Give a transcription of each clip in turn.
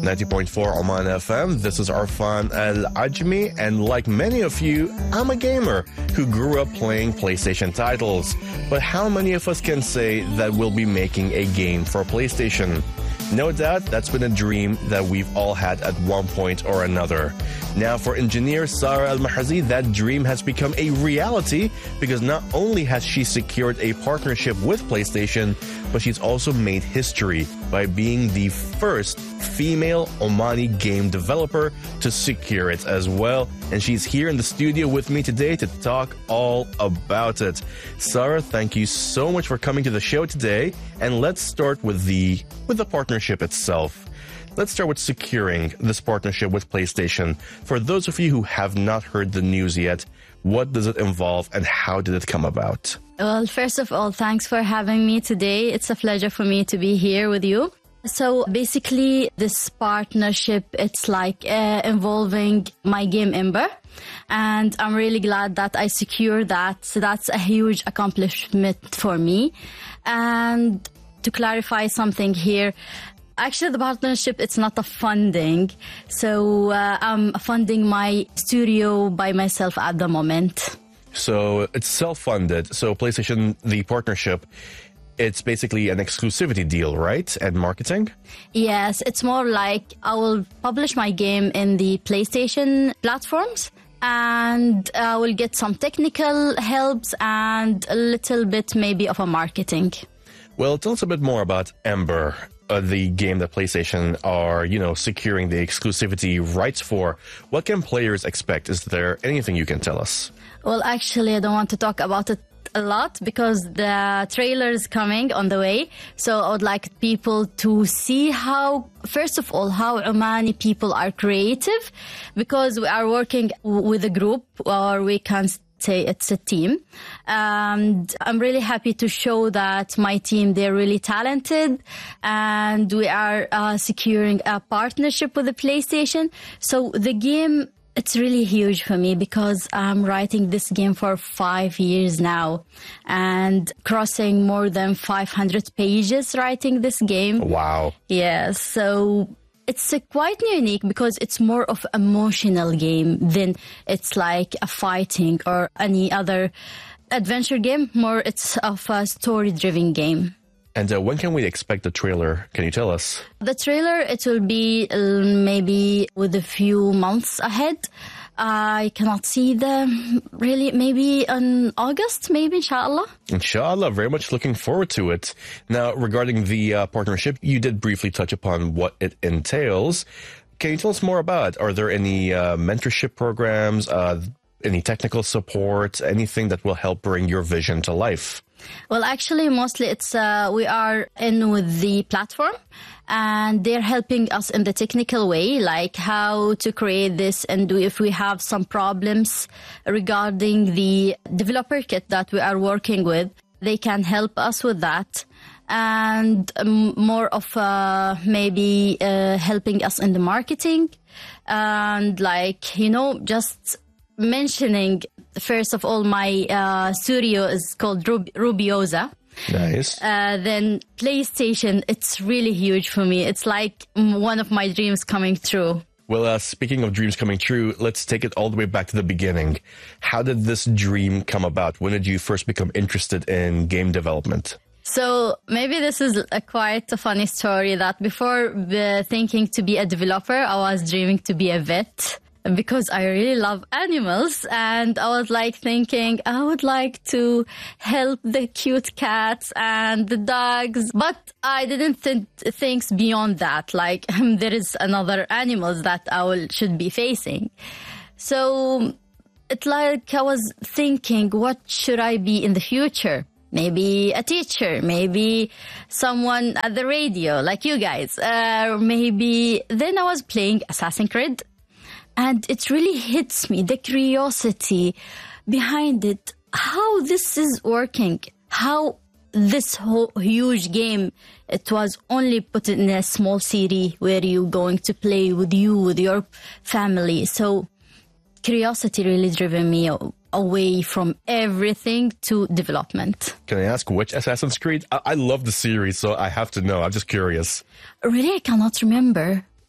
90.4 Oman FM. This is Arfan Al Ajmi, and like many of you, I'm a gamer who grew up playing PlayStation titles. But how many of us can say that we'll be making a game for PlayStation? No doubt that's been a dream that we've all had at one point or another. Now, for engineer Sarah Al-Mahazi, that dream has become a reality because not only has she secured a partnership with PlayStation, but she's also made history by being the first female Omani game developer to secure it as well. And she's here in the studio with me today to talk all about it. Sarah, thank you so much for coming to the show today. And let's start with the partnership itself. Let's start with securing this partnership with PlayStation. For those of you who have not heard the news yet, what does it involve and how did it come about? Well, first of all, thanks for having me today. It's a pleasure for me to be here with you. So basically, this partnership, it's like involving my game Ember. And I'm really glad that I secured that. So that's a huge accomplishment for me. And to clarify something here, actually, the partnership, it's not a funding. So I'm funding my studio by myself at the moment. So it's self-funded. So PlayStation, the partnership, it's basically an exclusivity deal, right? And marketing? Yes, it's more like I will publish my game in the PlayStation platforms. And I will get some technical helps and a little bit maybe of a marketing. Well, tell us a bit more about Ember, the game that PlayStation are, securing the exclusivity rights for. What can players expect? Is there anything you can tell us? Well, actually, I don't want to talk about it a lot because the trailer is coming on the way. So I would like people to see first of all, how Omani people are creative, because we are working with a group, or we can say it's a team. And I'm really happy to show that my team, they're really talented, and we are securing a partnership with the PlayStation. So the game, it's really huge for me because I'm writing this game for 5 years now and crossing more than 500 pages writing this game. Wow. Yes. So it's quite unique because it's more of an emotional game than it's like a fighting or any other adventure game. More it's of a story-driven game. And when can we expect the trailer? Can you tell us? The trailer, it will be maybe with a few months ahead. I cannot see maybe in August, maybe, inshallah. Inshallah, very much looking forward to it. Now, regarding the partnership, you did briefly touch upon what it entails. Can you tell us more about it? Are there any mentorship programs, any technical support, anything that will help bring your vision to life? Well, actually, mostly it's we are in with the platform, and they're helping us in the technical way, like how to create this, and if we have some problems regarding the developer kit that we are working with, they can help us with that. And more of maybe helping us in the marketing, and just mentioning, first of all, my studio is called Rubiosa. Nice. Then PlayStation, it's really huge for me. It's like one of my dreams coming true. Well, speaking of dreams coming true, let's take it all the way back to the beginning. How did this dream come about? When did you first become interested in game development? So maybe this is quite a funny story that before thinking to be a developer, I was dreaming to be a vet, because I really love animals, and I was thinking I would like to help the cute cats and the dogs, but I didn't think things beyond that, there is another animals that I should be facing. So it's I was thinking, what should I be in the future? Maybe a teacher, maybe someone at the radio like you guys, maybe then I was playing Assassin's Creed. And it really hits me, the curiosity behind it, how this is working, how this whole huge game, it was only put in a small city where you're going to play with your family. So curiosity really driven me away from everything to development. Can I ask which Assassin's Creed? I love the series, so I have to know. I'm just curious. Really, I cannot remember.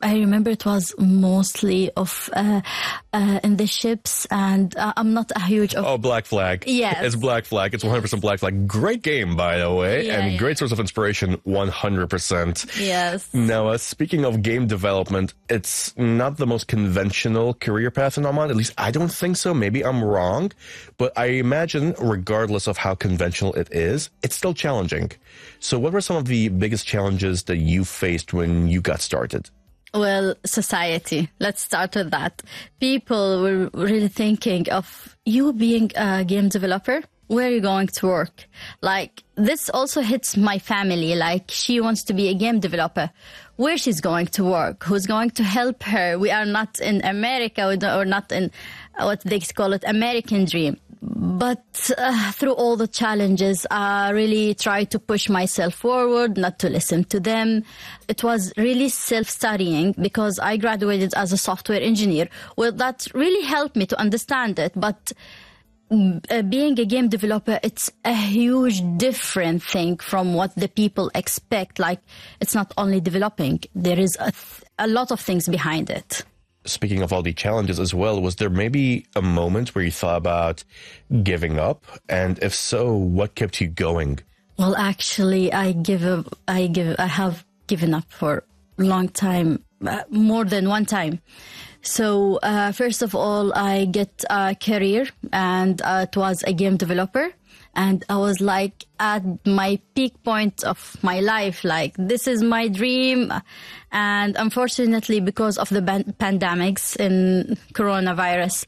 I remember it was mostly of in the ships, and I'm not a huge... Oh, Black Flag. Yes. It's Black Flag. It's 100% Black Flag. Great game, by the way, and great source of inspiration, 100%. Yes. Now, speaking of game development, it's not the most conventional career path in Oman. At least I don't think so. Maybe I'm wrong. But I imagine, regardless of how conventional it is, it's still challenging. So what were some of the biggest challenges that you faced when you got started? Well, society. Let's start with that. People were really thinking of you being a game developer. Where are you going to work? Like, this also hits my family. Like, she wants to be a game developer. Where she's going to work? Who's going to help her? We are not in America or not in what they call it, American dream. But through all the challenges, I really tried to push myself forward, not to listen to them. It was really self-studying because I graduated as a software engineer. Well, that really helped me to understand it. But being a game developer, it's a huge different thing from what the people expect. Like, it's not only developing. There is a lot of things behind it. Speaking of all the challenges as well, was there maybe a moment where you thought about giving up? And if so, what kept you going? Well, actually, I have given up for a long time, more than one time. So, first of all, I get a career, and it was a game developer. And I was like at my peak point of my life, like this is my dream. And unfortunately, because of the pandemics and coronavirus,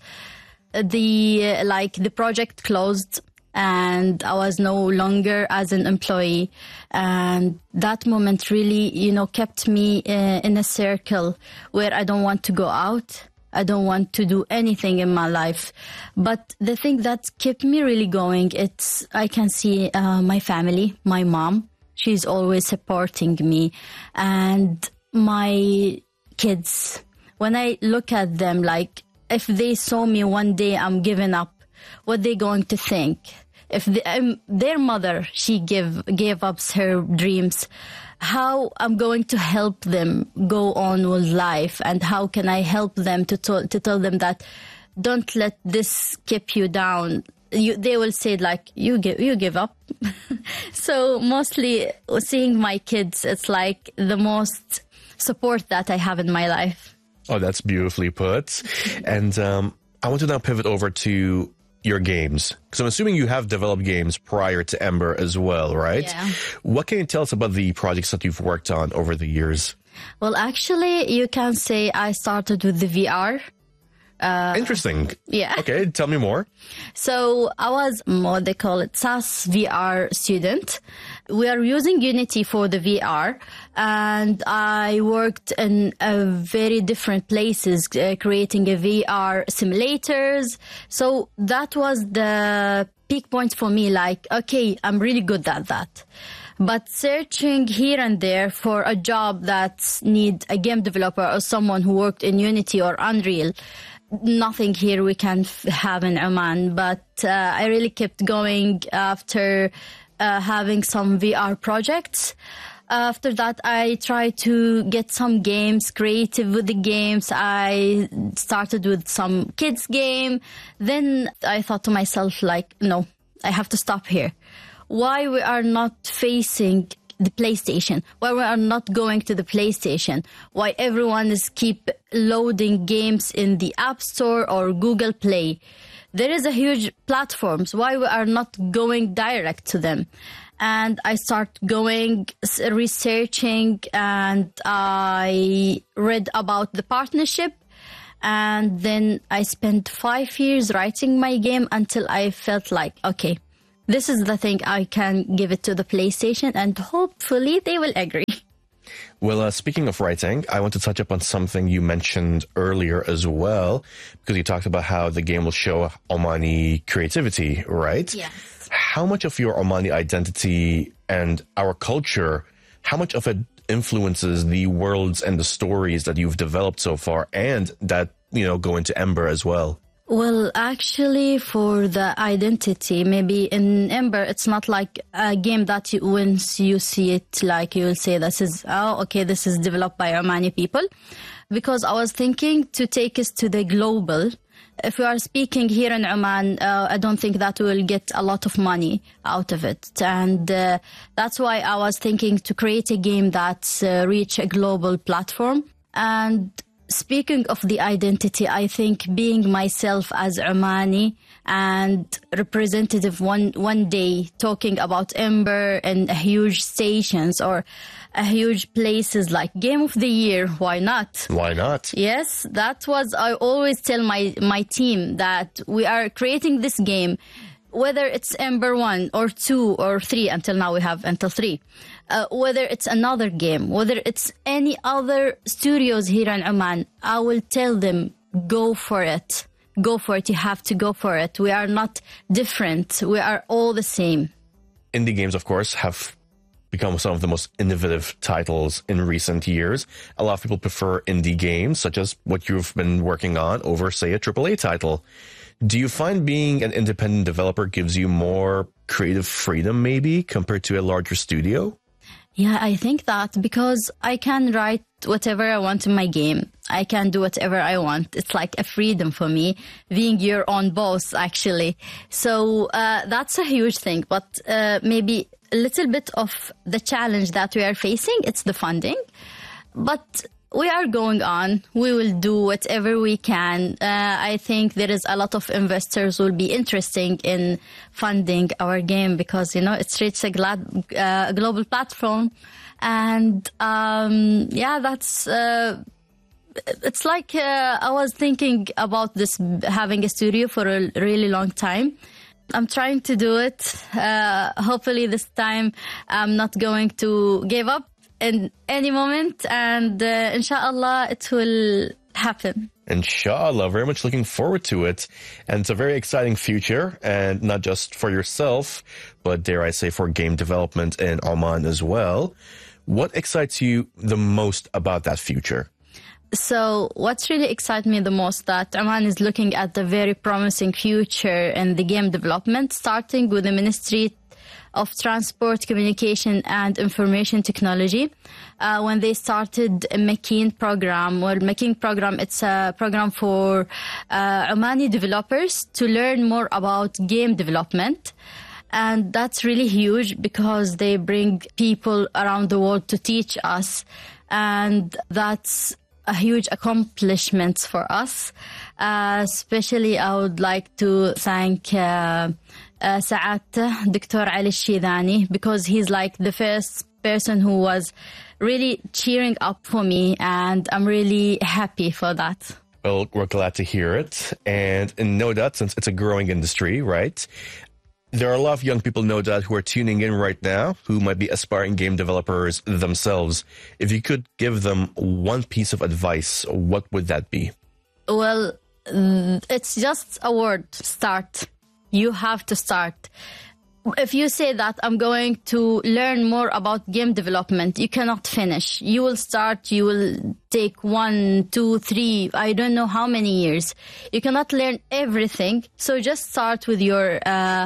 the project closed and I was no longer as an employee. And that moment really, kept me in a circle where I don't want to go out. I don't want to do anything in my life. But the thing that kept me really going, I can see my family, my mom. She's always supporting me. And my kids, when I look at them, like if they saw me one day I'm giving up, what they going to think? If their mother, she gave up her dreams, how I'm going to help them go on with life, and how can I help them to tell them that don't let this keep you down. They will say like you give up. So mostly seeing my kids, it's like the most support that I have in my life. Oh, that's beautifully put. And I want to now pivot over to your games, because I'm assuming you have developed games prior to Ember as well, right? Yeah. What can you tell us about the projects that you've worked on over the years? Well, actually, you can say I started with the VR. Interesting. Yeah. Okay, tell me more. So I was what they call it SAS VR student. We are using Unity for the VR, and I worked in very different places creating a VR simulators. So that was the peak point for me, like, okay, I'm really good at that. But searching here and there for a job that need a game developer or someone who worked in Unity or Unreal, nothing here we can have in Oman. But I really kept going after having some VR projects. After that, I tried to get some games, creative with the games. I started with some kids game. Then I thought to myself, like, no, I have to stop here. Why we are not facing the PlayStation? Why we are not going to the PlayStation? Why everyone is keep loading games in the App Store or Google Play? There is a huge platforms. Why we are not going direct to them? And I start going researching, and I read about the partnership. And then I spent 5 years writing my game until I felt like, okay, this is the thing, I can give it to the PlayStation, and hopefully they will agree. Well, speaking of writing, I want to touch up on something you mentioned earlier as well, because you talked about how the game will show Omani creativity, right? Yes. How much of your Omani identity and our culture, how much of it influences the worlds and the stories that you've developed so far and that, go into Ember as well? Well, actually, for the identity, maybe in Ember, it's not like a game that once you see it, like you will say, this is developed by Omani people. Because I was thinking to take us to the global. If we are speaking here in Oman, I don't think that we will get a lot of money out of it. And that's why I was thinking to create a game that's reach a global platform. And speaking of the identity, I think being myself as Omani and representative one day talking about Ember and huge stations or huge places like Game of the Year, why not? Why not? Yes, that was, I always tell my team that we are creating this game, whether it's Ember 1 or 2 or 3, until now we have until 3. Whether it's another game, whether it's any other studios here in Oman, I will tell them, go for it. Go for it. You have to go for it. We are not different. We are all the same. Indie games, of course, have become some of the most innovative titles in recent years. A lot of people prefer indie games, such as what you've been working on, over, say, a AAA title. Do you find being an independent developer gives you more creative freedom, maybe, compared to a larger studio? Yeah, I think that because I can write whatever I want in my game. I can do whatever I want. It's like a freedom for me, being your own boss, actually. So that's a huge thing. But maybe a little bit of the challenge that we are facing, it's the funding. But we are going on. We will do whatever we can. I think there is a lot of investors who will be interested in funding our game because, it's reached a global platform. And, that's... it's like I was thinking about this, having a studio for a really long time. I'm trying to do it. Hopefully this time I'm not going to give up in any moment, and inshallah it will happen. Inshallah, very much looking forward to it. And it's a very exciting future, and not just for yourself, but dare I say for game development in Oman as well. What excites you the most about that future? So what's really excites me the most that Oman is looking at the very promising future in the game development, starting with the Ministry of Transport, Communication and Information Technology. When they started a Makin program, it's a program for Omani developers to learn more about game development. And that's really huge because they bring people around the world to teach us. And that's a huge accomplishment for us. Especially, I would like to thank Sa'adat, Dr. Ali Shidani, because he's like the first person who was really cheering up for me, and I'm really happy for that. Well, we're glad to hear it. And no doubt, since it's a growing industry, right? There are a lot of young people, no doubt, who are tuning in right now who might be aspiring game developers themselves. If you could give them one piece of advice, what would that be? Well, it's just a word, start. You have to start. If you say that I'm going to learn more about game development, you cannot finish. You will start, you will take 1, 2, 3, I don't know how many years. You cannot learn everything. So just start with your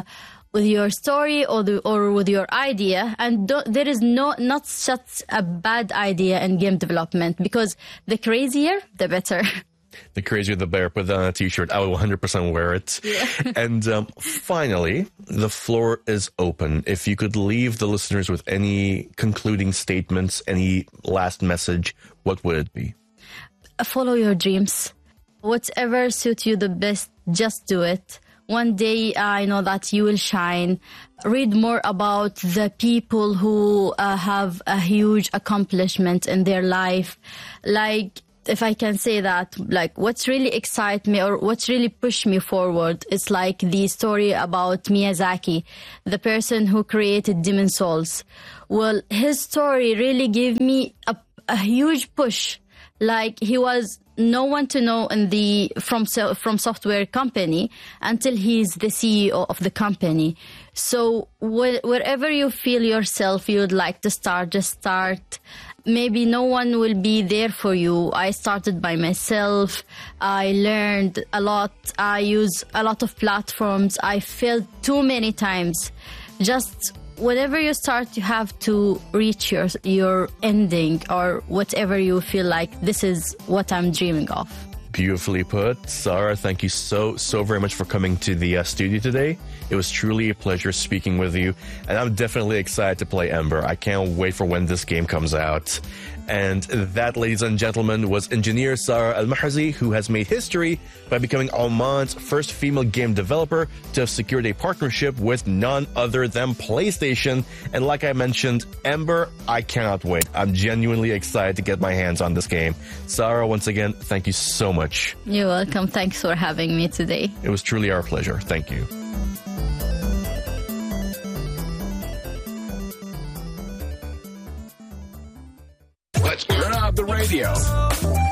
story or with your idea, and there is not such a bad idea in game development, because the crazier, the better. The crazier, the better. Put that on a t-shirt. I will 100% wear it. Yeah. And finally, the floor is open. If you could leave the listeners with any concluding statements, any last message, what would it be? Follow your dreams. Whatever suits you the best, just do it. One day, I know that you will shine. Read more about the people who have a huge accomplishment in their life. Like, if I can say that, like, what's really excites me or what's really pushed me forward, it's like the story about Miyazaki, the person who created Demon's Souls. Well, his story really gave me a huge push. Like, he was no one to know from software company until he's the CEO of the company. So wherever you feel yourself, you would like to start, just start. maybe no one will be there for you. I started by myself. I learned a lot. I use a lot of platforms. I failed too many times. Just whenever you start, you have to reach your ending, or whatever you feel like this is what I'm dreaming of. Beautifully put. Sarah, thank you so very much for coming to the studio today. It was truly a pleasure speaking with you, and I'm definitely excited to play Ember. I can't wait for when this game comes out. And that, ladies and gentlemen, was engineer Sarah Al-Mahrzi, who has made history by becoming Oman's first female game developer to have secured a partnership with none other than PlayStation. And like I mentioned, Ember, I cannot wait. I'm genuinely excited to get my hands on this game. Sarah, once again, thank you so much. You're welcome. Thanks for having me today. It was truly our pleasure. Thank you. Let's turn on the radio.